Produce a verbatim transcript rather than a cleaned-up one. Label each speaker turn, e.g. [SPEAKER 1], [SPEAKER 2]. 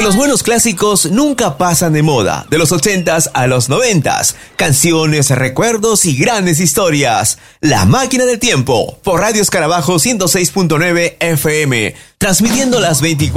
[SPEAKER 1] Los buenos clásicos nunca pasan de moda, de los ochentas a los noventas. Canciones, recuerdos y grandes historias. La Máquina del Tiempo, por Radio Escarabajo ciento seis punto nueve F M, transmitiendo las veinticuatro